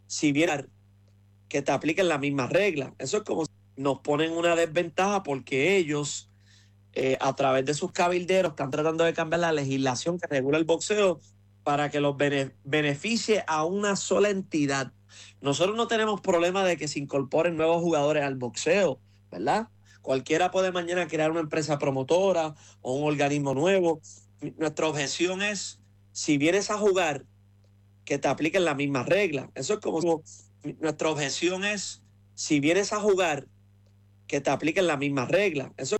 si bien que te apliquen las mismas reglas. Eso es como si nos ponen una desventaja porque ellos, a través de sus cabilderos, están tratando de cambiar la legislación que regula el boxeo para que los beneficie a una sola entidad. Nosotros no tenemos problema de que se incorporen nuevos jugadores al boxeo, ¿verdad? Cualquiera puede mañana crear una empresa promotora o un organismo nuevo. Nuestra objeción es, si vienes a jugar, que te apliquen las mismas reglas. Eso es como, nuestra objeción es, si vienes a jugar, que te apliquen las mismas reglas. Eso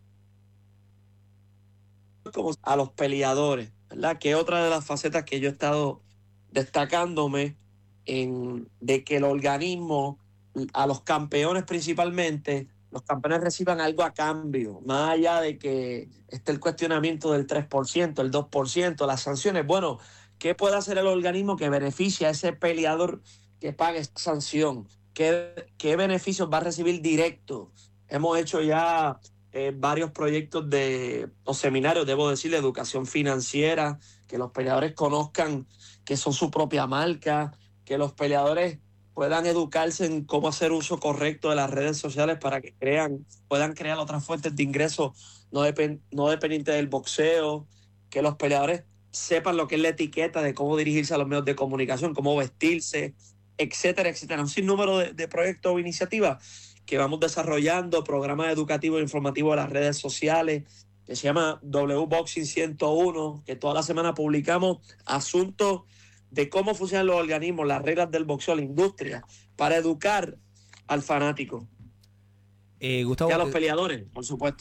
es como a los peleadores, ¿verdad? Que otra de las facetas que yo he estado destacándome de que el organismo, a los campeones principalmente, los campeones reciban algo a cambio, más allá de que esté el cuestionamiento del 3%, el 2%, las sanciones. Bueno, ¿qué puede hacer el organismo que beneficie a ese peleador que pague esta sanción? ¿Qué beneficios va a recibir directo? Hemos hecho ya varios proyectos o seminarios, debo decir, de educación financiera, que los peleadores conozcan que son su propia marca, que los peleadores puedan educarse en cómo hacer uso correcto de las redes sociales para que puedan crear otras fuentes de ingresos no dependientes del boxeo, que los peleadores sepan lo que es la etiqueta de cómo dirigirse a los medios de comunicación, cómo vestirse, etcétera, etcétera. Un sinnúmero de proyectos o iniciativas que vamos desarrollando, programas educativos e informativos de las redes sociales, que se llama WBoxing 101, que toda la semana publicamos asuntos de cómo funcionan los organismos, las reglas del boxeo, la industria, para educar al fanático. Gustavo, y a los peleadores, por supuesto.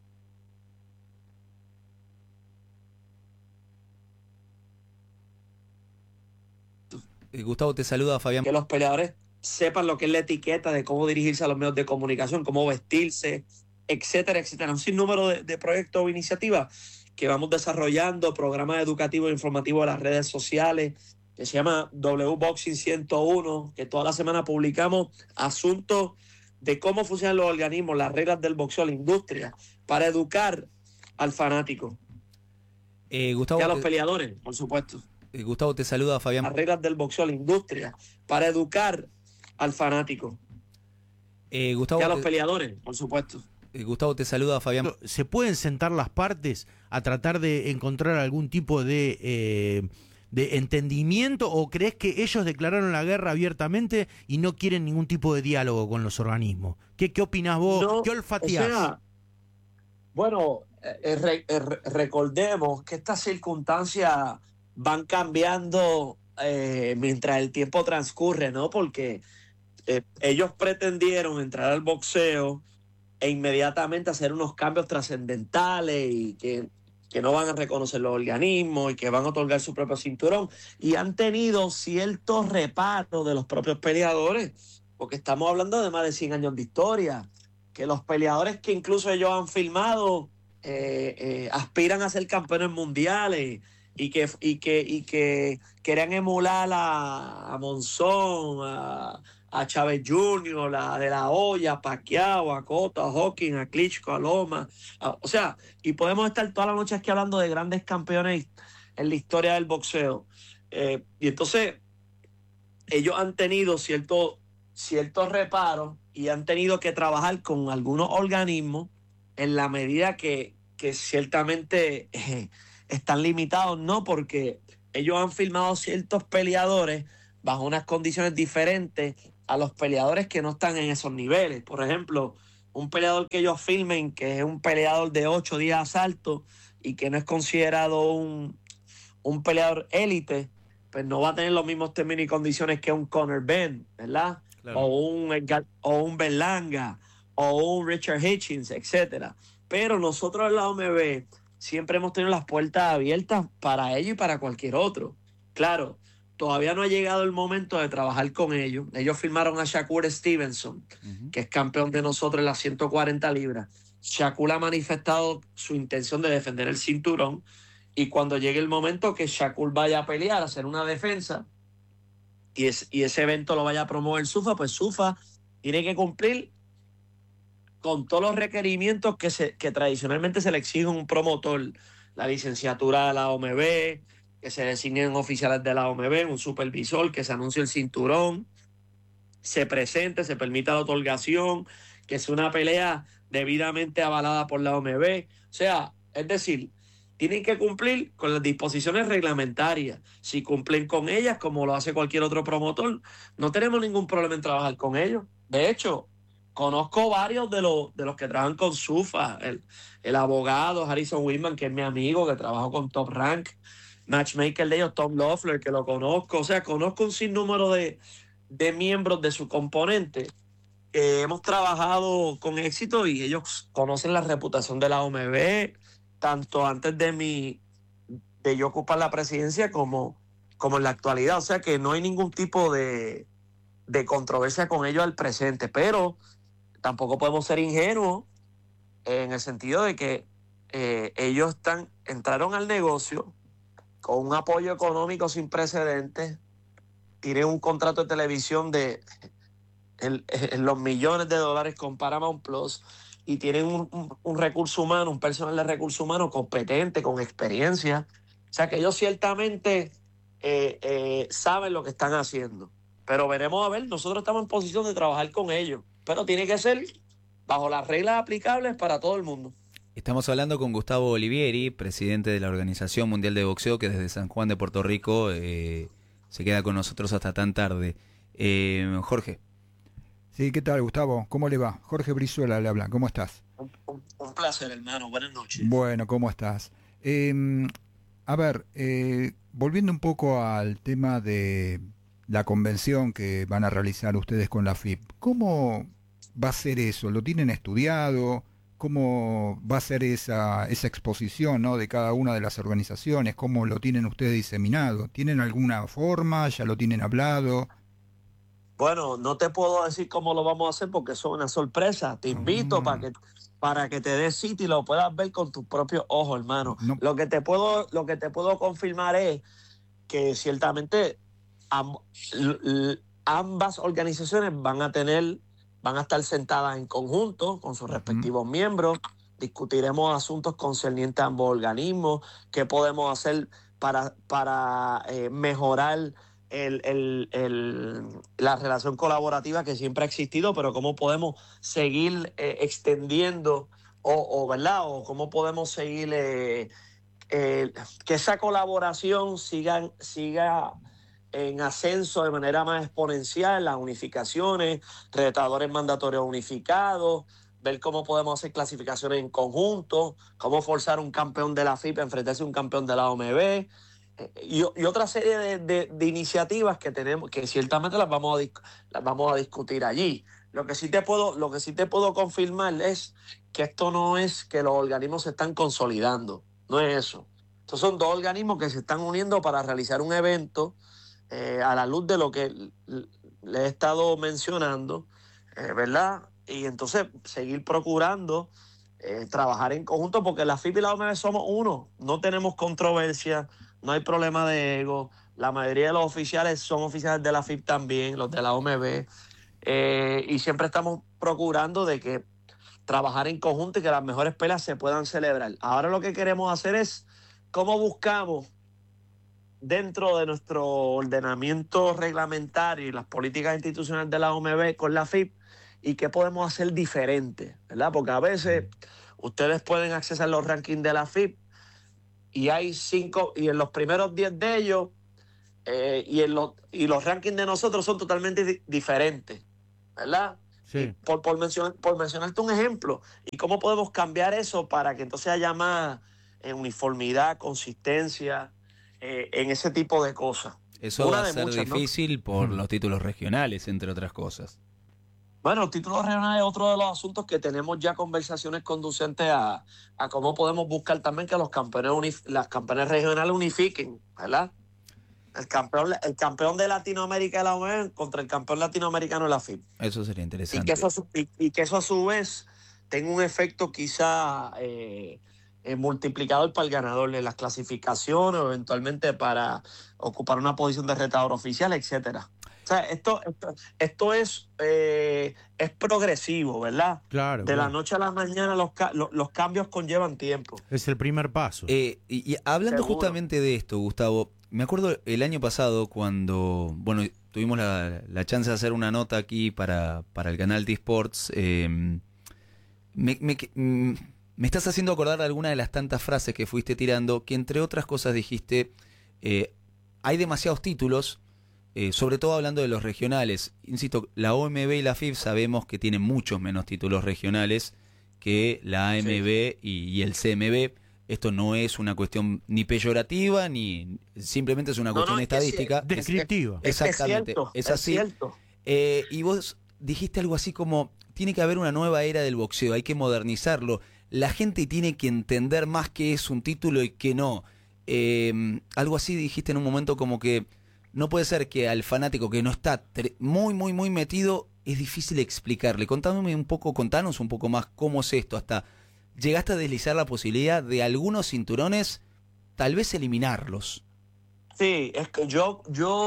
Gustavo, te saluda Fabián. Que los peleadores sepan lo que es la etiqueta de cómo dirigirse a los medios de comunicación, cómo vestirse, etcétera, etcétera. Un sinnúmero de proyectos o iniciativas que vamos desarrollando, programas educativos e informativos de las redes sociales, que se llama WBoxing 101, que toda la semana publicamos asuntos de cómo funcionan los organismos, las reglas del boxeo, la industria, para educar al fanático. Gustavo, y a los peleadores, por supuesto. Gustavo, te saluda Fabián. Las reglas del boxeo, la industria, para educar al fanático. Gustavo, y a los peleadores, por supuesto. Gustavo, te saluda Fabián. ¿Se pueden sentar las partes a tratar de encontrar algún tipo de entendimiento, o crees que ellos declararon la guerra abiertamente y no quieren ningún tipo de diálogo con los organismos? ¿Qué opinás vos? No, ¿Qué olfateás? Bueno, recordemos que estas circunstancias van cambiando mientras el tiempo transcurre, ¿no? Porque ellos pretendieron entrar al boxeo e inmediatamente hacer unos cambios trascendentales y que no van a reconocer los organismos y que van a otorgar su propio cinturón. Y han tenido ciertos reparos de los propios peleadores, porque estamos hablando de más de 100 años de historia, que los peleadores que incluso ellos han filmado aspiran a ser campeones mundiales y que querían emular a Monzón, a Chávez Jr., a De La Hoya, a Pacquiao, a Cotto, a Hawkins, a Klitschko, a Loma. O sea, y podemos estar toda la noche aquí hablando de grandes campeones en la historia del boxeo. Y entonces, ellos han tenido ciertos reparos y han tenido que trabajar con algunos organismos en la medida que ciertamente están limitados, ¿no? Porque ellos han filmado ciertos peleadores bajo unas condiciones diferentes a los peleadores que no están en esos niveles. Por ejemplo, un peleador que ellos filmen, que es un peleador de 8 días de asalto y que no es considerado un peleador élite, pues no va a tener los mismos términos y condiciones que un Conor Benn, ¿verdad? Claro. O un Berlanga, o un Richard Hitchens, etcétera. Pero nosotros en la OMB siempre hemos tenido las puertas abiertas para ellos y para cualquier otro. Claro, todavía no ha llegado el momento de trabajar con ellos. Ellos firmaron a Shakur Stevenson, que es campeón de nosotros en las 140 libras. Shakur ha manifestado su intención de defender el cinturón, y cuando llegue el momento que Shakur vaya a pelear, a hacer una defensa, y ese evento lo vaya a promover SUFA, pues SUFA tiene que cumplir con todos los requerimientos que tradicionalmente se le exige a un promotor: la licenciatura de la OMB, que se designen oficiales de la OMB, un supervisor, que se anuncie el cinturón, se presente, se permita la otorgación, que sea una pelea debidamente avalada por la OMB. O sea, es decir, tienen que cumplir con las disposiciones reglamentarias. Si cumplen con ellas, como lo hace cualquier otro promotor, no tenemos ningún problema en trabajar con ellos. De hecho, conozco varios de los que trabajan con SUFA, el abogado Harrison Whitman, que es mi amigo, que trabajó con Top Rank, matchmaker de ellos, Tom Loeffler, que lo conozco. O sea, conozco un sinnúmero de miembros de su componente que hemos trabajado con éxito y ellos conocen la reputación de la OMB, tanto antes de yo ocupar la presidencia como en la actualidad. O sea que no hay ningún tipo de controversia con ellos al presente, pero tampoco podemos ser ingenuos en el sentido de que ellos entraron al negocio con un apoyo económico sin precedentes, tienen un contrato de televisión de en los millones de dólares con Paramount Plus y tienen un recurso humano, un personal de recursos humanos competente, con experiencia. O sea que ellos ciertamente saben lo que están haciendo. Pero veremos a ver, nosotros estamos en posición de trabajar con ellos, pero tiene que ser bajo las reglas aplicables para todo el mundo. Estamos hablando con Gustavo Olivieri, presidente de la Organización Mundial de Boxeo, que desde San Juan de Puerto Rico se queda con nosotros hasta tan tarde. Jorge. Sí, ¿qué tal, Gustavo? ¿Cómo le va? Jorge Brizuela le habla. ¿Cómo estás? Un placer, hermano. Buenas noches. Bueno, ¿cómo estás? A ver, volviendo un poco al tema de la convención que van a realizar ustedes con la FIP, ¿cómo va a ser eso? ¿Lo tienen estudiado? ¿Cómo va a ser esa exposición, ¿no?, de cada una de las organizaciones? ¿Cómo lo tienen ustedes diseminado? ¿Tienen alguna forma? ¿Ya lo tienen hablado? Bueno, no te puedo decir cómo lo vamos a hacer porque eso es una sorpresa. Te invito para que te des sitio y lo puedas ver con tus propios ojos, hermano. No. Lo que te puedo confirmar es que ciertamente ambas organizaciones van a estar sentadas en conjunto con sus respectivos miembros. Discutiremos asuntos concernientes a ambos organismos, qué podemos hacer para mejorar la relación colaborativa que siempre ha existido, pero cómo podemos seguir extendiendo ¿verdad? O cómo podemos seguir que esa colaboración siga en ascenso de manera más exponencial, las unificaciones, retadores mandatorios unificados, ver cómo podemos hacer clasificaciones en conjunto, cómo forzar un campeón de la FIP a enfrentarse a un campeón de la OMB, y otra serie de iniciativas que tenemos, que ciertamente las vamos a discutir allí. Lo que sí te puedo confirmar es que esto no es que los organismos se están consolidando, no es eso. Estos son dos organismos que se están uniendo para realizar un evento a la luz de lo que le he estado mencionando, ¿verdad? Y entonces seguir procurando trabajar en conjunto, porque la FIP y la OMB somos uno, no tenemos controversia, no hay problema de ego, la mayoría de los oficiales son oficiales de la FIP también, los de la OMB, y siempre estamos procurando de que trabajar en conjunto y que las mejores peleas se puedan celebrar. Ahora lo que queremos hacer es cómo buscamos dentro de nuestro ordenamiento reglamentario y las políticas institucionales de la OMB con la FIP y qué podemos hacer diferente, ¿verdad? Porque a veces ustedes pueden accesar los rankings de la FIP y hay 5, y en los primeros 10 de ellos y los rankings de nosotros son totalmente diferentes, ¿verdad? Sí. Por mencionarte un ejemplo, y cómo podemos cambiar eso para que entonces haya más uniformidad, consistencia en ese tipo de cosas. Eso va a ser muchas, difícil, ¿no?, por los títulos regionales, entre otras cosas. Bueno, los títulos regionales es otro de los asuntos que tenemos ya conversaciones conducentes a cómo podemos buscar también que las campeones regionales unifiquen, ¿verdad? El campeón de Latinoamérica de la OMB contra el campeón latinoamericano de la FIP. Eso sería interesante. Y que eso a su vez tenga un efecto quizá multiplicador para el ganador de las clasificaciones o eventualmente para ocupar una posición de retador oficial, etcétera. O sea, esto es progresivo, ¿verdad? Claro. De la noche a la mañana los cambios conllevan tiempo. Es el primer paso. Y hablando Seguro. justamente de esto, Gustavo, me acuerdo el año pasado cuando, bueno, tuvimos la chance de hacer una nota aquí para el canal T-Sports. Me estás haciendo acordar de alguna de las tantas frases que fuiste tirando, que entre otras cosas dijiste, hay demasiados títulos, sobre todo hablando de los regionales. Insisto, la OMB y la FIB sabemos que tienen muchos menos títulos regionales que la AMB y el CMB. Esto no es una cuestión ni peyorativa, ni simplemente es una cuestión estadística. Descriptiva. Exactamente, es así. Cierto. Y vos dijiste algo así como, tiene que haber una nueva era del boxeo, hay que modernizarlo. La gente tiene que entender más qué es un título y qué no. Algo así dijiste en un momento como que no puede ser que al fanático que no está muy metido, es difícil explicarle. Contanos un poco más cómo es esto. Hasta llegaste a deslizar la posibilidad de algunos cinturones, tal vez eliminarlos. Sí, es que yo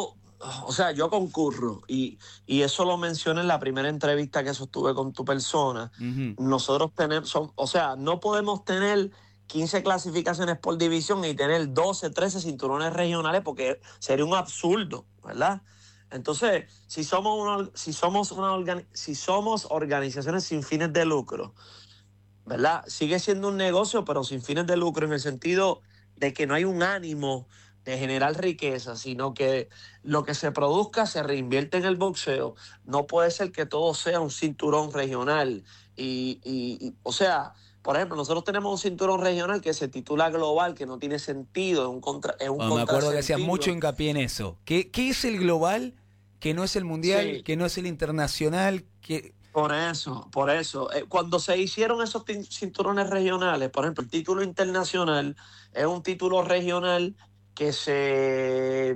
concurro y eso lo mencioné en la primera entrevista que sostuve con tu persona. Uh-huh. Nosotros no podemos tener 15 clasificaciones por división y tener 12, 13 cinturones regionales porque sería un absurdo, ¿verdad? Entonces, si somos organizaciones sin fines de lucro, ¿verdad? Sigue siendo un negocio, pero sin fines de lucro, en el sentido de que no hay un ánimo de generar riqueza, sino que lo que se produzca se reinvierte en el boxeo. No puede ser que todo sea un cinturón regional. O sea, por ejemplo, nosotros tenemos un cinturón regional que se titula global, que no tiene sentido, me acuerdo que hacías mucho hincapié en eso. ¿Qué es el global? Que no es el mundial, Sí. Que no es el internacional, que... Por eso. Cuando se hicieron esos cinturones regionales, por ejemplo, el título internacional es un título regional que se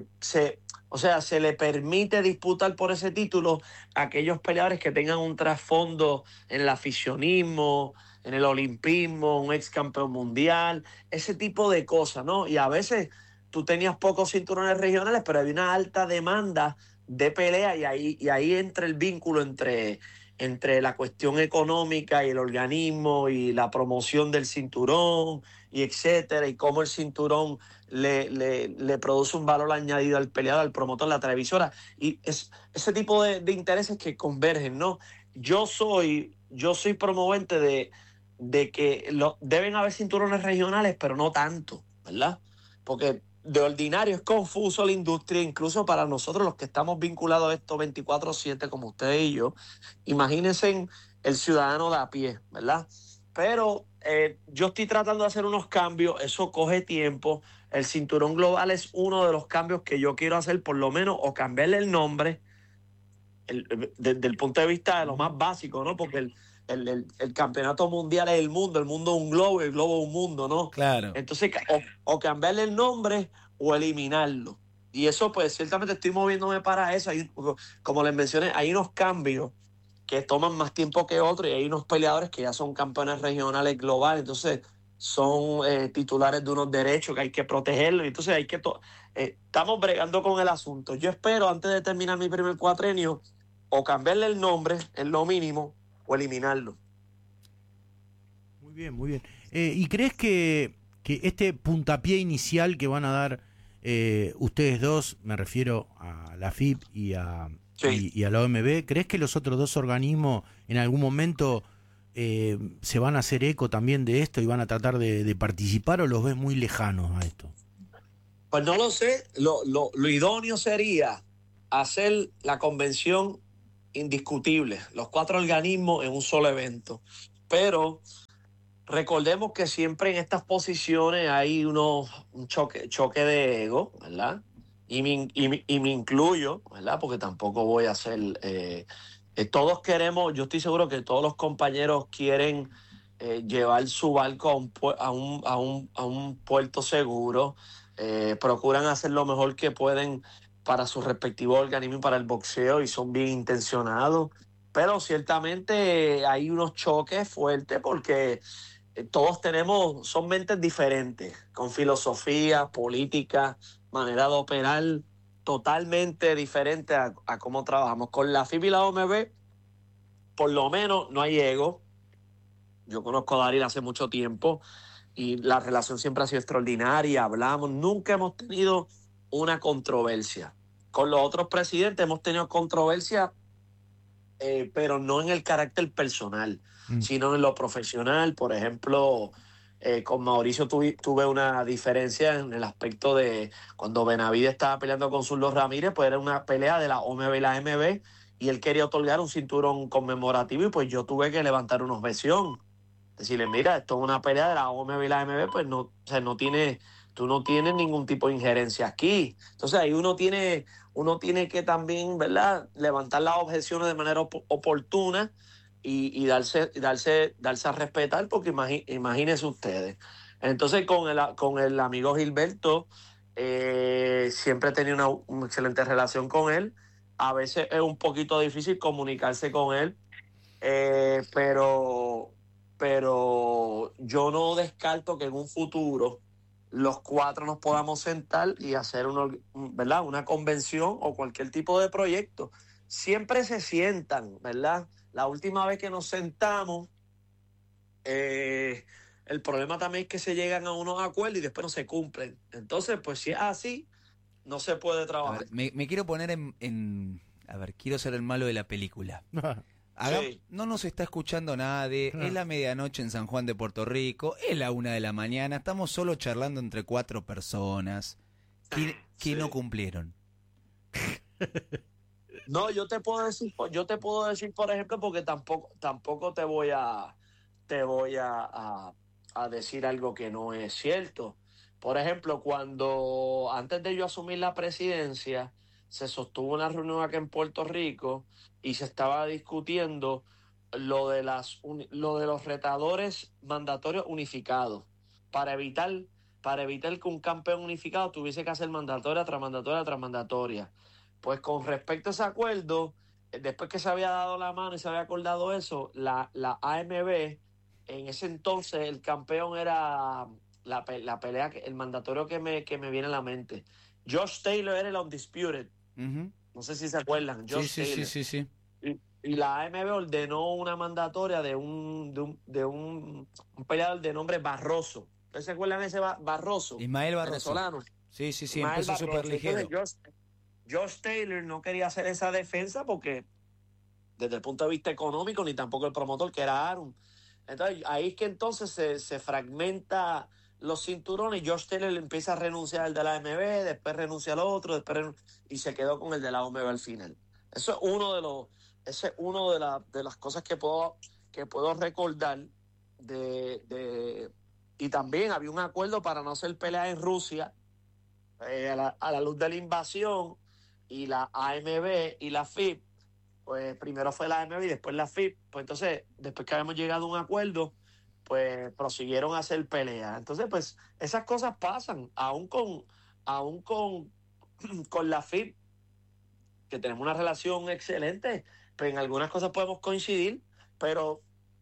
le permite disputar por ese título a aquellos peleadores que tengan un trasfondo en el aficionismo, en el olimpismo, un ex campeón mundial, ese tipo de cosas, ¿no? Y a veces tú tenías pocos cinturones regionales, pero había una alta demanda de pelea y ahí entra el vínculo entre la cuestión económica y el organismo y la promoción del cinturón y etcétera, y cómo el cinturón le produce un valor añadido al peleador, al promotor, la televisora, y es ese tipo de intereses que convergen, ¿no? Yo soy promovente de que deben haber cinturones regionales, pero no tanto, ¿verdad? Porque de ordinario es confuso la industria, incluso para nosotros los que estamos vinculados a esto 24/7, como ustedes y yo. Imagínense el ciudadano de a pie, ¿verdad? Pero yo estoy tratando de hacer unos cambios, eso coge tiempo. El cinturón global es uno de los cambios que yo quiero hacer, por lo menos, o cambiarle el nombre, desde el punto de vista de lo más básico, ¿no? Porque el campeonato mundial es el mundo es un globo y el globo es un mundo, ¿no? Claro. Entonces, o cambiarle el nombre o eliminarlo. Y eso, pues, ciertamente estoy moviéndome para eso. Como les mencioné, hay unos cambios que toman más tiempo que otros y hay unos peleadores que ya son campeones regionales globales, entonces son titulares de unos derechos que hay que protegerlos. Entonces estamos bregando con el asunto. Yo espero, antes de terminar mi primer cuatrenio, o cambiarle el nombre, en lo mínimo, o eliminarlo. Muy bien, muy bien. ¿Y crees que este puntapié inicial que van a dar ustedes dos, me refiero a la FIB y a la OMB, crees que los otros dos organismos en algún momento se van a hacer eco también de esto y van a tratar de participar, o los ves muy lejanos a esto? Pues no lo sé. Lo idóneo sería hacer la convención indiscutible, los 4 organismos en un solo evento. Pero recordemos que siempre en estas posiciones hay un choque de ego, ¿verdad? Y me incluyo, ¿verdad? Porque tampoco voy a hacer... todos queremos, yo estoy seguro que todos los compañeros quieren llevar su barco a un puerto seguro, procuran hacer lo mejor que pueden para su respectivo organismo y para el boxeo, y son bien intencionados, pero ciertamente hay unos choques fuertes porque todos son mentes diferentes, con filosofía, política, manera de operar totalmente diferente a cómo trabajamos. Con la FIB y la OMB, por lo menos no hay ego. Yo conozco a Daryl hace mucho tiempo y la relación siempre ha sido extraordinaria, hablamos, nunca hemos tenido una controversia. Con los otros presidentes hemos tenido controversia, pero no en el carácter personal, sino en lo profesional. Por ejemplo, con Mauricio tuve una diferencia en el aspecto de cuando Benavides estaba peleando con Zurdo Ramírez, pues era una pelea de la OMB y la AMB, y él quería otorgar un cinturón conmemorativo, y pues yo tuve que levantar una objeción. Decirle, mira, esto es una pelea de la OMB y la AMB, pues no, o sea, tú no tienes ningún tipo de injerencia aquí. Entonces ahí uno tiene que también, ¿verdad?, levantar las objeciones de manera oportuna y darse a respetar, porque imagínense ustedes. Entonces con el amigo Gilberto, siempre he tenido una excelente relación con él. A veces es un poquito difícil comunicarse con él, pero yo no descarto que en un futuro los cuatro nos podamos sentar y hacer ¿verdad?, una convención o cualquier tipo de proyecto. Siempre se sientan, ¿verdad? La última vez que nos sentamos, el problema también es que se llegan a unos acuerdos y después no se cumplen. Entonces, pues si es así, no se puede A trabajar. ver, me quiero poner a ver, quiero ser el malo de la película. Sí. No nos está escuchando nadie, es la medianoche en San Juan de Puerto Rico, es la 1 de la mañana, estamos solo charlando entre 4 personas que Sí. no cumplieron. No, yo te puedo decir, por ejemplo, porque tampoco te voy a decir algo que no es cierto. Por ejemplo, antes de yo asumir la presidencia, se sostuvo una reunión acá en Puerto Rico y se estaba discutiendo lo de los retadores mandatorios unificados para evitar que un campeón unificado tuviese que hacer mandatoria tras mandatoria tras mandatoria. Pues con respecto a ese acuerdo, después que se había dado la mano y se había acordado eso, la AMB, en ese entonces el campeón era la pelea, el mandatorio que me viene a la mente. Josh Taylor era el undisputed. Uh-huh. No sé si se acuerdan. Josh Sí. Taylor. Y la AMB ordenó una mandatoria de un peleador de nombre Barroso. ¿Ustedes se acuerdan de ese Barroso? Ismael Barroso. Venezolano. Sí, Ismael empezó Barroso. súper ligero. Entonces, Josh Taylor no quería hacer esa defensa porque desde el punto de vista económico, ni tampoco el promotor, que era Aaron. Entonces ahí es que entonces se fragmenta los cinturones. Josh Taylor le empieza a renunciar al de la AMB, después renuncia al otro, y se quedó con el de la OMB al final. Eso es uno de las cosas que puedo recordar y también había un acuerdo para no hacer pelea en Rusia, a la luz de la invasión, y la AMB y la FIP, pues primero fue la AMB y después la FIP, pues entonces después que habíamos llegado a un acuerdo, pues prosiguieron a hacer pelea. Entonces, pues esas cosas pasan, aún con la FIP, que tenemos una relación excelente, pues en algunas cosas podemos coincidir, pero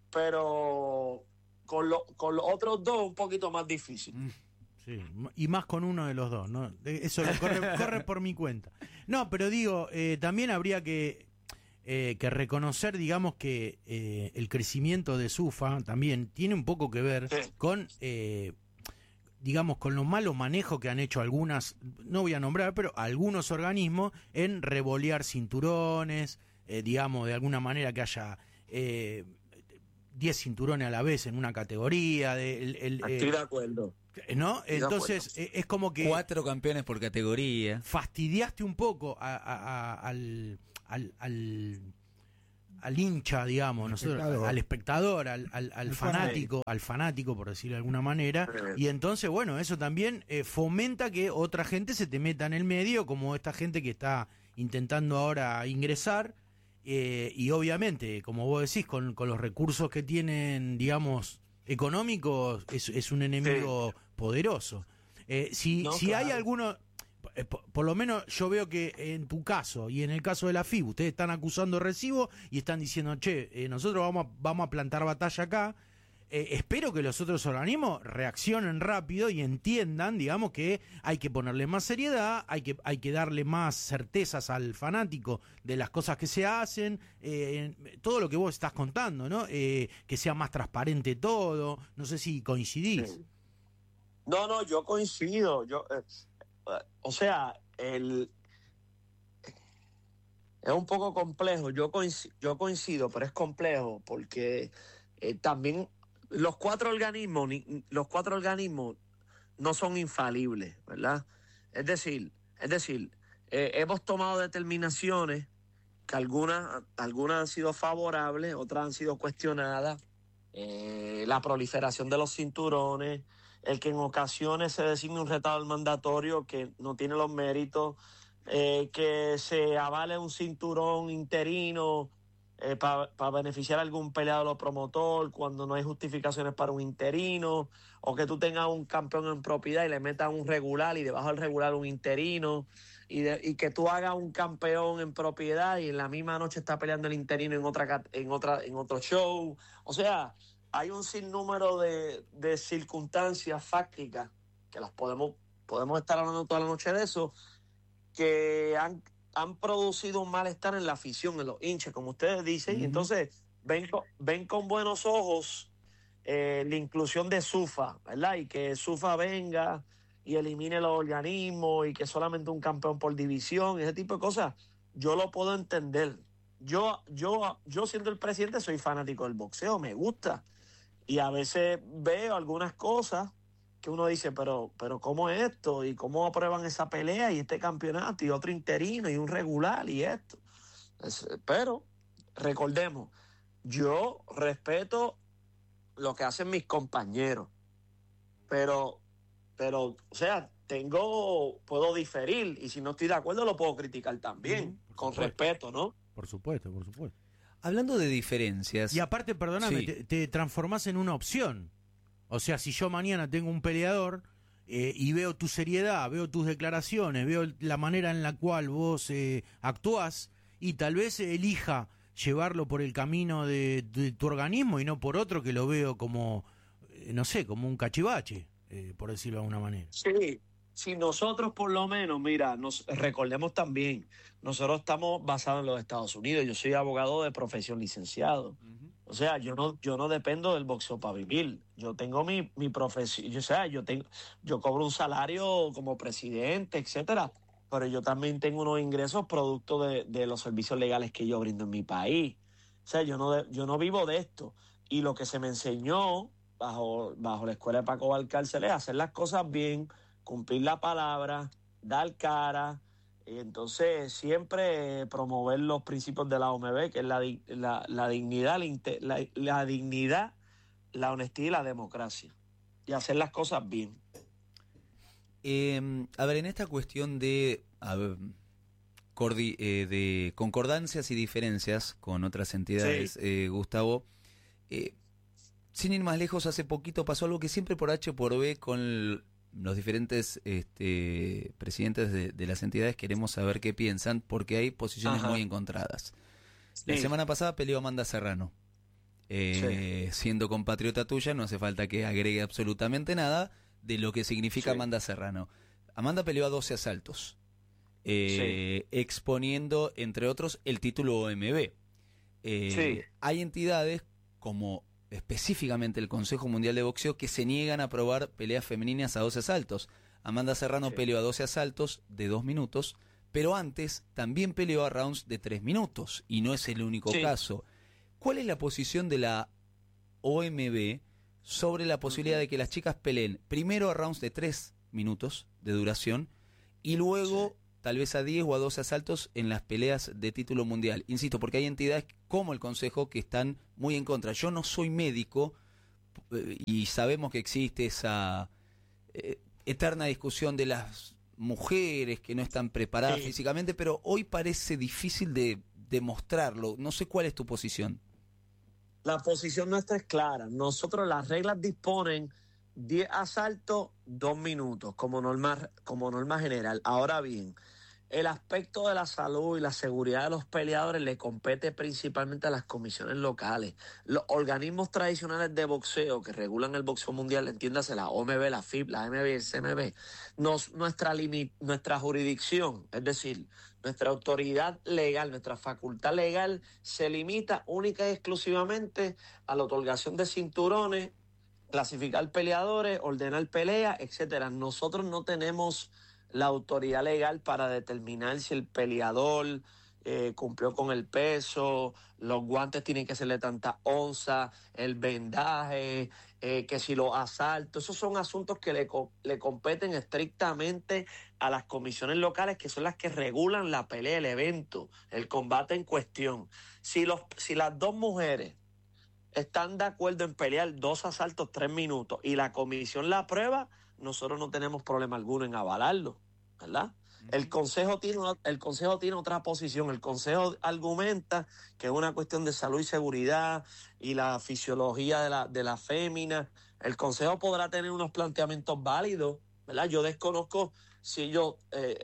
con los otros dos un poquito más difícil. Sí, y más con uno de los dos, ¿no? Eso corre por mi cuenta. No, pero digo, también habría que reconocer, digamos, que el crecimiento de SUFA también tiene un poco que ver con, digamos, con los malos manejos que han hecho algunas, no voy a nombrar, pero algunos organismos en revolear cinturones, digamos, de alguna manera que haya 10 cinturones a la vez en una categoría. Estoy de acuerdo. ¿No? Entonces es como que 4 campeones por categoría. Fastidiaste un poco al hincha, digamos, al espectador, al fanático, por decirlo de alguna manera, y entonces, bueno, eso también fomenta que otra gente se te meta en el medio, como esta gente que está intentando ahora ingresar, y obviamente, como vos decís, con los recursos que tienen, digamos, económicos, es un enemigo poderoso. Si hay alguno, por lo menos yo veo que en tu caso y en el caso de la FIB, ustedes están acusando recibo y están diciendo, nosotros vamos a plantar batalla acá. Espero que los otros organismos reaccionen rápido y entiendan, digamos, que hay que ponerle más seriedad, hay que darle más certezas al fanático de las cosas que se hacen, todo lo que vos estás contando, ¿no? Que sea más transparente todo. No sé si coincidís. No, yo coincido. O sea, es un poco complejo. Yo coincido, pero es complejo porque también los cuatro organismos no son infalibles, ¿verdad? Es decir, hemos tomado determinaciones que algunas han sido favorables, otras han sido cuestionadas. La proliferación de los cinturones, el que en ocasiones se designe un retador mandatorio que no tiene los méritos, que se avale un cinturón interino para beneficiar a algún peleador o promotor cuando no hay justificaciones para un interino, o que tú tengas un campeón en propiedad y le metas un regular y debajo del regular un interino, y que tú hagas un campeón en propiedad y en la misma noche está peleando el interino en otro show. O sea, hay un sinnúmero de circunstancias fácticas que las podemos estar hablando toda la noche de eso, que han producido un malestar en la afición, en los hinchas, como ustedes dicen, y entonces ven con buenos ojos la inclusión de SUFA, ¿verdad? Y que SUFA venga y elimine los organismos y que solamente un campeón por división, ese tipo de cosas, yo lo puedo entender. Yo siendo el presidente soy fanático del boxeo, me gusta, y a veces veo algunas cosas que uno dice, pero ¿cómo es esto? ¿Y cómo aprueban esa pelea y este campeonato y otro interino y un regular y esto? Pero recordemos, yo respeto lo que hacen mis compañeros, pero, o sea, puedo diferir, y si no estoy de acuerdo lo puedo criticar también, con respeto, ¿no? Por supuesto, por supuesto. Hablando de diferencias... Y aparte, perdóname, sí, te transformás en una opción. O sea, si yo mañana tengo un peleador y veo tu seriedad, veo tus declaraciones, veo la manera en la cual vos actuás, y tal vez elija llevarlo por el camino de tu organismo y no por otro que lo veo como, no sé, como un cachivache, por decirlo de alguna manera. Sí, si nosotros por lo menos, mira, recordemos también, nosotros estamos basados en los Estados Unidos, yo soy abogado de profesión, licenciado. O sea, yo no dependo del boxeo para vivir. Yo tengo mi profesión, o sea, yo cobro un salario como presidente, etcétera, pero yo también tengo unos ingresos producto de los servicios legales que yo brindo en mi país. O sea, yo no vivo de esto. Y lo que se me enseñó bajo la escuela de Paco Valcárcel es hacer las cosas bien, cumplir la palabra, dar cara. Y entonces siempre promover los principios de la OMB, que es la dignidad, la dignidad, la honestidad y la democracia, y hacer las cosas bien. A ver, en esta cuestión de concordancias y diferencias con otras entidades, sí. Gustavo, sin ir más lejos, hace poquito pasó algo que siempre por H por B con los diferentes presidentes de las entidades queremos saber qué piensan, porque hay posiciones muy encontradas. La semana pasada peleó Amanda Serrano. Siendo compatriota tuya, no hace falta que agregue absolutamente nada de lo que significa Amanda Serrano. Amanda peleó a 12 asaltos, exponiendo, entre otros, el título OMB. Hay entidades como específicamente el Consejo Mundial de Boxeo que se niegan a aprobar peleas femeninas a 12 asaltos. Amanda Serrano peleó a 12 asaltos de 2 minutos, pero antes también peleó a rounds de 3 minutos, y no es el único caso. ¿Cuál es la posición de la OMB sobre la posibilidad de que las chicas peleen primero a rounds de 3 minutos de duración y luego tal vez a 10 o a 12 asaltos en las peleas de título mundial? Insisto, porque hay entidades como el Consejo que están muy en contra. Yo no soy médico y sabemos que existe esa eterna discusión de las mujeres que no están preparadas físicamente, pero hoy parece difícil de demostrarlo. No sé cuál es tu posición. La posición nuestra es clara. Nosotros, las reglas disponen 10 asaltos, 2 minutos, como norma general. Ahora bien, el aspecto de la salud y la seguridad de los peleadores le compete principalmente a las comisiones locales. Los organismos tradicionales de boxeo que regulan el boxeo mundial, entiéndase la OMB, la FIB, la MB y el CMB, nuestra jurisdicción, es decir, nuestra autoridad legal, nuestra facultad legal se limita única y exclusivamente a la otorgación de cinturones, clasificar peleadores, ordenar peleas, etcétera. Nosotros no tenemos la autoridad legal para determinar si el peleador cumplió con el peso, los guantes tienen que ser de tantas onzas, el vendaje, que si los asaltos, esos son asuntos que le competen estrictamente a las comisiones locales, que son las que regulan la pelea, el evento, el combate en cuestión. Si las dos mujeres están de acuerdo en pelear 2 asaltos, 3 minutos, y la comisión la aprueba, nosotros no tenemos problema alguno en avalarlo, ¿verdad? El consejo tiene otra posición. El consejo argumenta que es una cuestión de salud y seguridad y la fisiología de la fémina. El consejo podrá tener unos planteamientos válidos, ¿verdad? Yo desconozco si ellos,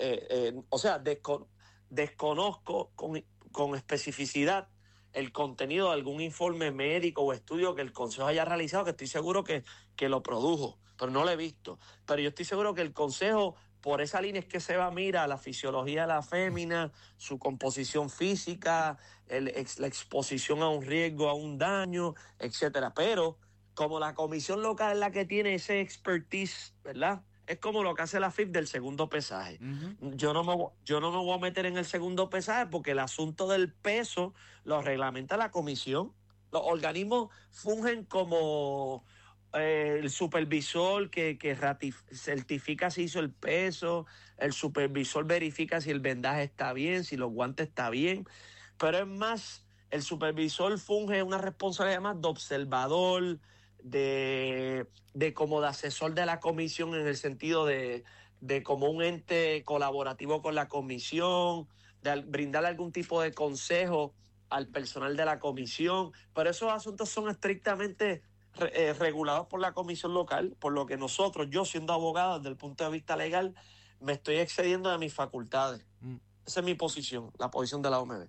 desconozco con especificidad el contenido de algún informe médico o estudio que el consejo haya realizado, que estoy seguro que lo produjo, pero no lo he visto. Pero yo estoy seguro que el consejo, por esa línea es que se va a mirar la fisiología de la fémina, su composición física, la exposición a un riesgo, a un daño, etcétera. Pero como la comisión local es la que tiene ese expertise, ¿verdad? Es como lo que hace la FIP del segundo pesaje. Uh-huh. Yo no me voy a meter en el segundo pesaje porque el asunto del peso lo reglamenta la comisión. Los organismos fungen como el supervisor que certifica si hizo el peso, el supervisor verifica si el vendaje está bien, si los guantes están bien, pero es más, el supervisor funge una responsabilidad más de observador, de como de asesor de la comisión, en el sentido de como un ente colaborativo con la comisión, de brindarle algún tipo de consejo al personal de la comisión, pero esos asuntos son estrictamente regulados por la comisión local, por lo que yo siendo abogado desde el punto de vista legal me estoy excediendo de mis facultades. Esa es mi posición, la posición de la OMB.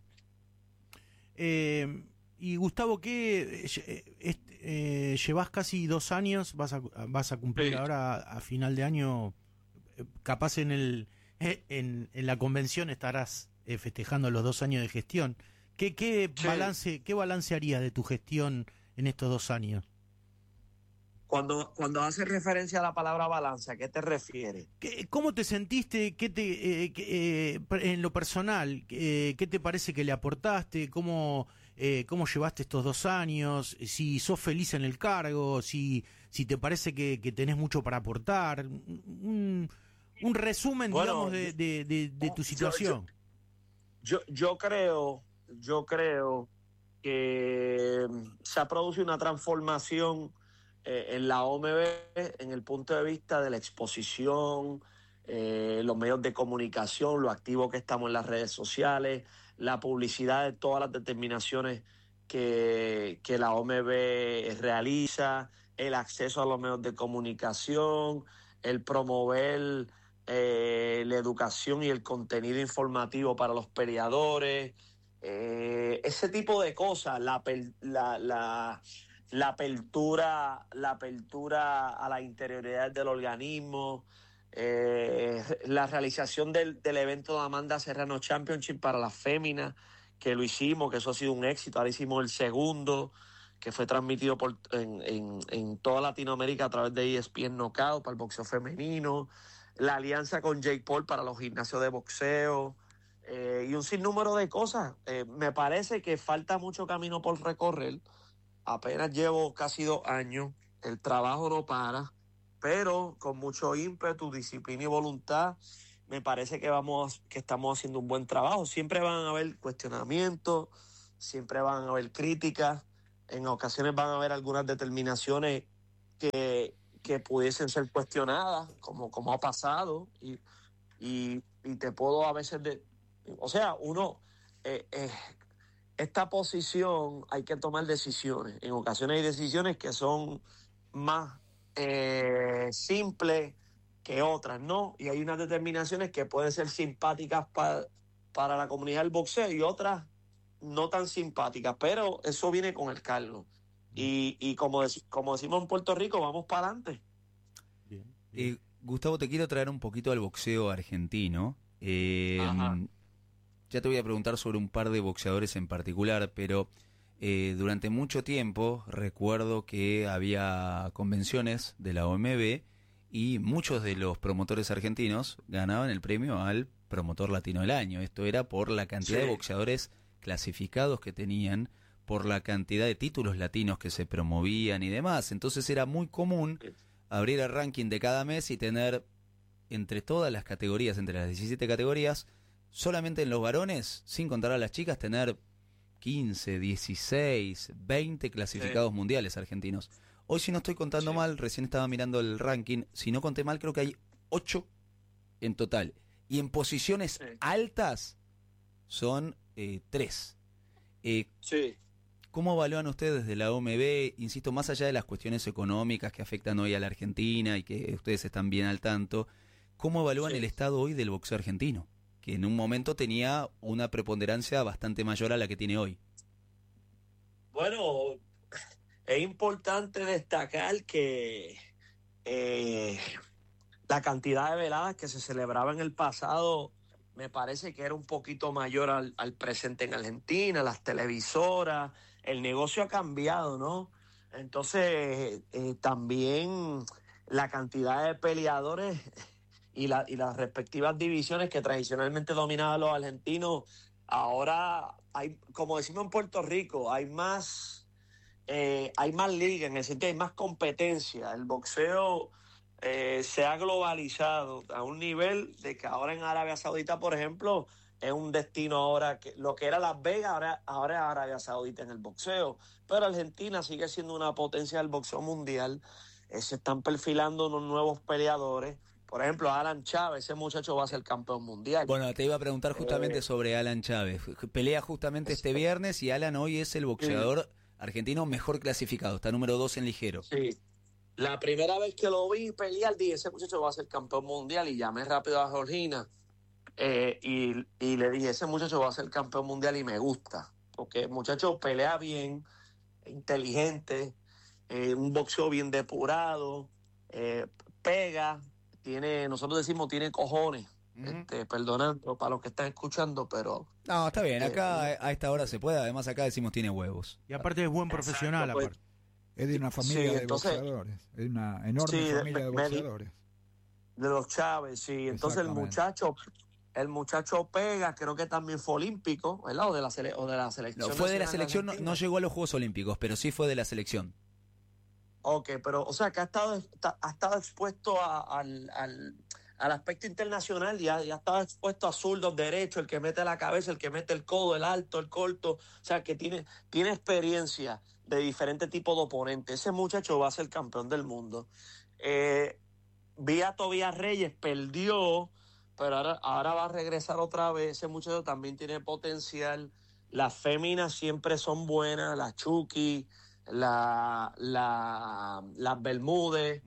Y Gustavo, ¿qué llevas casi 2 años, vas a cumplir sí. Ahora a final de año, capaz en la convención estarás festejando los 2 años de gestión. ¿Qué balance harías de tu gestión en estos 2 años? Cuando haces referencia a la palabra balance, ¿a qué te refieres? ¿Cómo te sentiste? En lo personal, ¿qué te parece que le aportaste? ¿Cómo llevaste estos 2 años? Si sos feliz en el cargo, si te parece que tenés mucho para aportar. Un resumen, digamos, de tu situación. Yo creo que se ha producido una transformación en la OMB en el punto de vista de la exposición, los medios de comunicación, lo activo que estamos en las redes sociales, la publicidad de todas las determinaciones que la OMB realiza, el acceso a los medios de comunicación, el promover la educación y el contenido informativo para los peleadores, ese tipo de cosas, la apertura a la interioridad del organismo, la realización del evento de Amanda Serrano Championship para las féminas, que lo hicimos, que eso ha sido un éxito. Ahora hicimos el segundo, que fue transmitido en toda Latinoamérica a través de ESPN Knockout para el boxeo femenino, la alianza con Jake Paul para los gimnasios de boxeo, y un sinnúmero de cosas. Me parece que falta mucho camino por recorrer. Apenas llevo casi 2 años, el trabajo no para, pero con mucho ímpetu, disciplina y voluntad, me parece que estamos haciendo un buen trabajo. Siempre van a haber cuestionamientos, siempre van a haber críticas, en ocasiones van a haber algunas determinaciones que pudiesen ser cuestionadas, como ha pasado, y te puedo a veces esta posición hay que tomar decisiones. En ocasiones hay decisiones que son más simples que otras, ¿no? Y hay unas determinaciones que pueden ser simpáticas para la comunidad del boxeo y otras no tan simpáticas, pero eso viene con el cargo. Y como decimos en Puerto Rico, vamos para adelante. Bien. Gustavo, te quiero traer un poquito al boxeo argentino. Ya te voy a preguntar sobre un par de boxeadores en particular, pero durante mucho tiempo recuerdo que había convenciones de la OMB y muchos de los promotores argentinos ganaban el premio al promotor latino del año. Esto era por la cantidad de boxeadores clasificados que tenían, por la cantidad de títulos latinos que se promovían y demás. Entonces era muy común abrir el ranking de cada mes y tener entre todas las categorías, entre las 17 categorías, solamente en los varones, sin contar a las chicas, tener 15, 16, 20 clasificados mundiales argentinos. Hoy, si no estoy contando mal, recién estaba mirando el ranking, si no conté mal, creo que hay 8 en total. Y en posiciones altas son 3. ¿Cómo evalúan ustedes desde la OMB? Insisto, más allá de las cuestiones económicas que afectan hoy a la Argentina y que ustedes están bien al tanto, ¿cómo evalúan el estado hoy del boxeo argentino? Que en un momento tenía una preponderancia bastante mayor a la que tiene hoy. Bueno, es importante destacar que la cantidad de veladas que se celebraba en el pasado me parece que era un poquito mayor al presente en Argentina, las televisoras, el negocio ha cambiado, ¿no? Entonces, también la cantidad de peleadores y las respectivas divisiones que tradicionalmente dominaban los argentinos, ahora hay, como decimos en Puerto Rico, hay más liga, en el sentido hay más competencia. El boxeo se ha globalizado a un nivel de que ahora en Arabia Saudita, por ejemplo, es un destino ahora, que lo que era Las Vegas, ahora es Arabia Saudita en el boxeo. Pero Argentina sigue siendo una potencia del boxeo mundial. Se están perfilando unos nuevos peleadores. Por ejemplo, Alan Chávez, ese muchacho va a ser campeón mundial. Bueno, te iba a preguntar justamente sobre Alan Chávez. Pelea justamente este viernes y Alan hoy es el boxeador argentino mejor clasificado. Está número 2 en ligero. Sí. La primera vez que lo vi pelear, dije, ese muchacho va a ser campeón mundial, y llamé rápido a Georgina y le dije, ese muchacho va a ser campeón mundial y me gusta, porque el muchacho pelea bien, inteligente, un boxeo bien depurado, pega, nosotros decimos tiene cojones, perdonando para los que están escuchando, pero... No, está bien, acá a esta hora se puede, además acá decimos tiene huevos. Y aparte es buen profesional, exacto, aparte. Es de una familia de boxeadores, es una enorme familia de boxeadores. De los Chávez, sí. Entonces el muchacho pega, creo que también fue olímpico, ¿verdad? O de la selección. No, fue de la selección, no llegó a los Juegos Olímpicos, pero sí fue de la selección. Ok, pero o sea que ha estado expuesto al aspecto internacional, ya estaba expuesto a zurdos, derechos, el que mete la cabeza, el que mete el codo, el alto, el corto, o sea que tiene experiencia de diferentes tipos de oponentes. Ese muchacho va a ser campeón del mundo. Vi a Tobías Reyes, perdió, pero ahora va a regresar otra vez. Ese muchacho también tiene potencial. Las féminas siempre son buenas, las Chucky, las Bermúdez.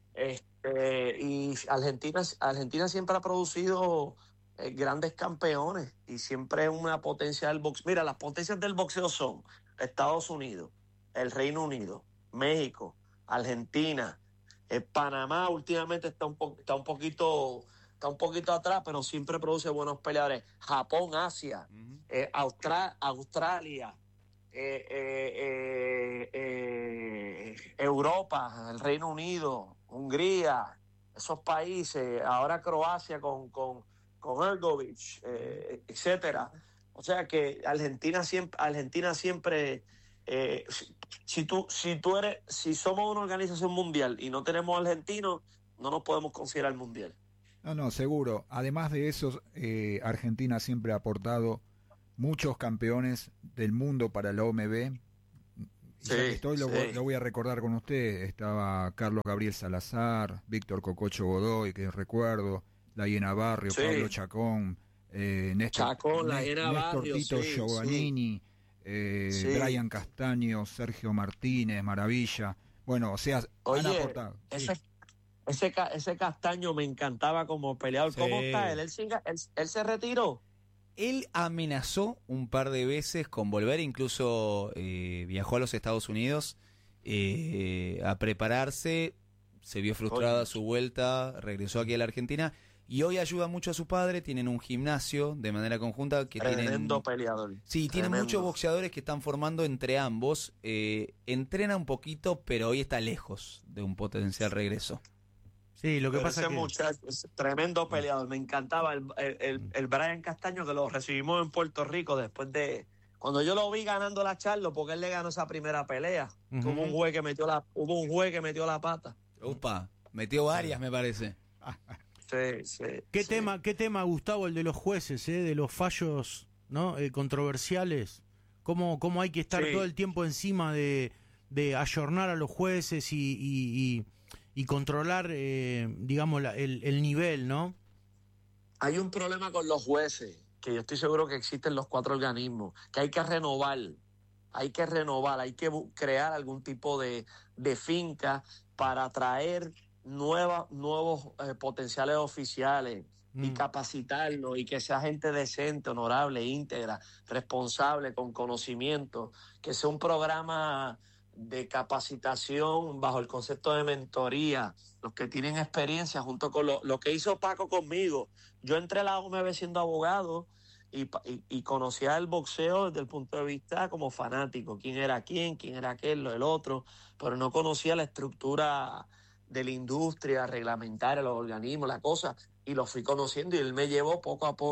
Y Argentina siempre ha producido grandes campeones y siempre es una potencia del boxeo. Mira, las potencias del boxeo son Estados Unidos, el Reino Unido, México, Argentina, Panamá últimamente está un poquito atrás, pero siempre produce buenos peleadores. Japón, Asia, Australia, Europa, el Reino Unido, Hungría, esos países, ahora Croacia con Ergovic, etcétera. O sea que Argentina siempre si somos una organización mundial y no tenemos argentinos, no nos podemos considerar mundial. No, seguro. Además de eso, Argentina siempre ha aportado muchos campeones del mundo para la OMB. Sí, lo voy a recordar con usted. Estaba Carlos Gabriel Salazar, Víctor Cococho Godoy, que recuerdo, la Hiena Barrio, Pablo Chacón, Néstor Tito Giovannini, Brian Castaño, Sergio Martínez, Maravilla. Bueno, o sea, han aportado. Ese Castaño me encantaba como peleador. ¿Cómo está él? ¿Él se retiró? Él amenazó un par de veces con volver, incluso viajó a los Estados Unidos a prepararse, se vio frustrada su vuelta, regresó aquí a la Argentina y hoy ayuda mucho a su padre. Tienen un gimnasio de manera conjunta que tremendo peleador. Sí, tienen muchos boxeadores que están formando entre ambos. Entrena un poquito, pero hoy está lejos de un potencial regreso. Sí, lo que Pero pasa ese es que... muchacho es tremendo peleador. Me encantaba el Brian Castaño, que lo recibimos en Puerto Rico después de... Cuando yo lo vi ganando la Charlo, porque él le ganó esa primera pelea. Ujú. Hubo un juez que metió la pata. Upa, metió varias, me parece. Sí, sí. ¿Qué sí. tema, Gustavo, el de los jueces, de los fallos, ¿no? Controversiales? ¿Cómo hay que estar Sí. todo el tiempo encima de ayornar a los jueces y controlar, digamos, el nivel, ¿no? Hay un problema con los jueces, que yo estoy seguro que existen los 4 organismos, que hay que renovar, hay que crear algún tipo de finca para atraer nuevos potenciales oficiales y capacitarlos y que sea gente decente, honorable, íntegra, responsable, con conocimiento, que sea un programa de capacitación bajo el concepto de mentoría, los que tienen experiencia junto con lo que hizo Paco conmigo. Yo entré a la OMB siendo abogado y conocía el boxeo desde el punto de vista como fanático, quién era aquel, el otro, pero no conocía la estructura de la industria reglamentaria, los organismos, la cosa, y lo fui conociendo y él me llevó poco a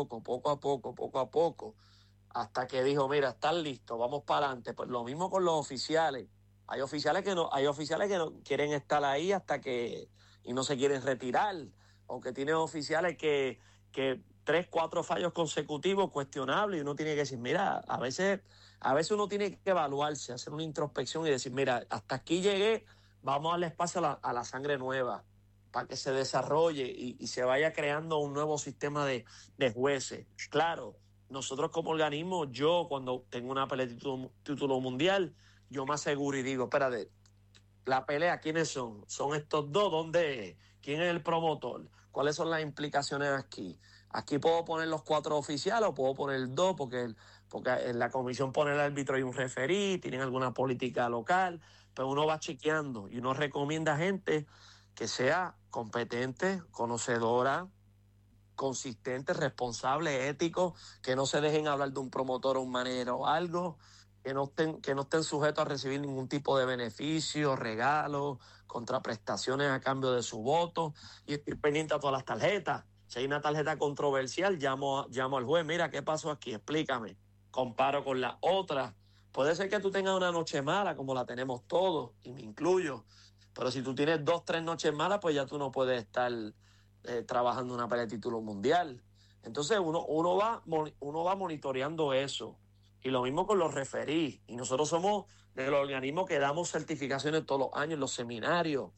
poco, hasta que dijo, mira, están listos, vamos para adelante. Pues lo mismo con los oficiales. Hay oficiales que no quieren estar ahí y no se quieren retirar, o que tienen oficiales que 3, 4 fallos consecutivos cuestionables y uno tiene que decir, mira, a veces uno tiene que evaluarse, hacer una introspección y decir, mira, hasta aquí llegué, vamos a darle espacio a la sangre nueva para que se desarrolle y se vaya creando un nuevo sistema de jueces. Claro, nosotros como organismo, yo cuando tengo una pelea de título mundial, yo me aseguro y digo, espérate, la pelea, ¿quiénes son? ¿Son estos dos? ¿Dónde es? ¿Quién es el promotor? ¿Cuáles son las implicaciones aquí? Aquí puedo poner los 4 oficiales o puedo poner 2 porque en la comisión pone el árbitro y un referí, tienen alguna política local, pero uno va chequeando y uno recomienda gente que sea competente, conocedora, consistente, responsable, ético, que no se dejen hablar de un promotor o un manero o algo, que no estén sujetos a recibir ningún tipo de beneficio, regalos, contraprestaciones a cambio de su voto, y estoy pendiente a todas las tarjetas. Si hay una tarjeta controversial, llamo al juez, mira, ¿qué pasó aquí? Explícame. Comparo con la otra. Puede ser que tú tengas una noche mala, como la tenemos todos, y me incluyo, pero si tú tienes 2, 3 noches malas, pues ya tú no puedes estar trabajando una pelea de título mundial. Entonces uno va monitoreando eso. Y lo mismo con los referís. Y nosotros somos de los organismos que damos certificaciones todos los años en los seminarios.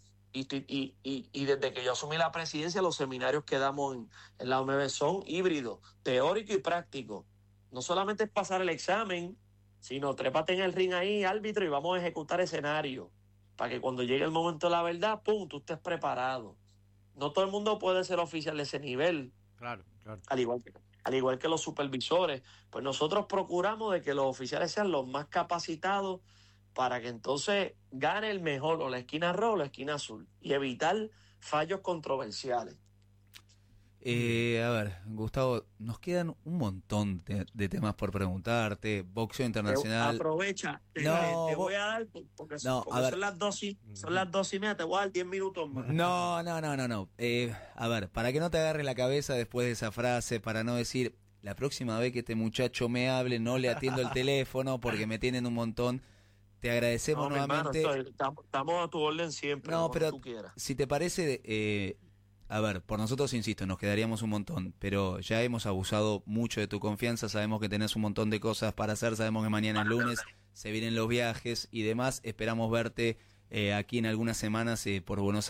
Y desde que yo asumí la presidencia, los seminarios que damos en la OMB son híbridos, teórico y práctico. No solamente es pasar el examen, sino trépate en el ring ahí, árbitro, y vamos a ejecutar escenario. Para que cuando llegue el momento de la verdad, ¡pum!, tú estés preparado. No todo el mundo puede ser oficial de ese nivel. Claro. Al igual que los supervisores, pues nosotros procuramos de que los oficiales sean los más capacitados para que entonces gane el mejor, o la esquina roja o la esquina azul, y evitar fallos controversiales. A ver, Gustavo, nos quedan un montón de temas por preguntarte. Boxeo internacional. Aprovecha, te voy a dar, porque son las 2:30, te voy a dar 10 minutos más. No. A ver, para que no te agarre la cabeza después de esa frase, para no decir, la próxima vez que este muchacho me hable, no le atiendo el teléfono porque me tienen un montón. Te agradecemos nuevamente. Estamos a tu orden siempre. No, pero tú quieras. Si te parece, a ver, por nosotros, insisto, nos quedaríamos un montón, pero ya hemos abusado mucho de tu confianza, sabemos que tenés un montón de cosas para hacer, sabemos que mañana es lunes, se vienen los viajes y demás, esperamos verte aquí en algunas semanas por Buenos Aires.